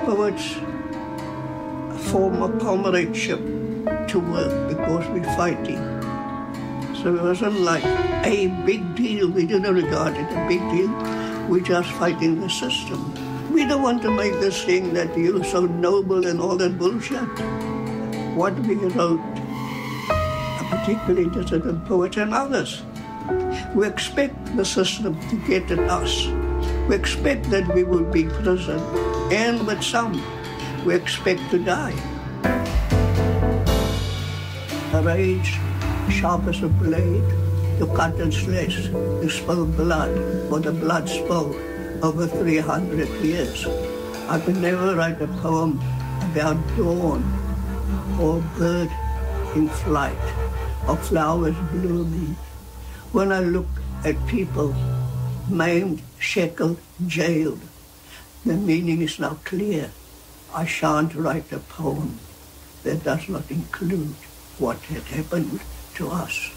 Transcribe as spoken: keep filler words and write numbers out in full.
poets form a comradeship to work because we're fighting. So it wasn't like a big deal. We didn't regard it a big deal. We're just fighting the system. We don't want to make this thing that you're so noble and all that bullshit. What we wrote, particularly dissident poets and others, we expect the system to get at us. We expect that we will be prison, and with some, we expect to die. A rage sharp as a blade, to cut and slash, to spill blood, for the blood spilled over three hundred years. I could never write a poem about dawn, or bird in flight, or flowers blooming. When I look at people maimed, shackled, jailed, the meaning is now clear. I shan't write a poem that does not include what had happened to us.